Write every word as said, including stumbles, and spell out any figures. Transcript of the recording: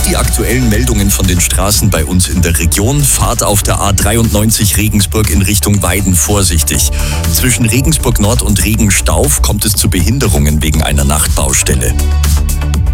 die aktuellen Meldungen von den Straßen bei uns in der Region. Fahrt auf der A dreiundneunzig Regensburg in Richtung Weiden vorsichtig. Zwischen Regensburg Nord und Regenstauf kommt es zu Behinderungen wegen einer Nachtbaustelle.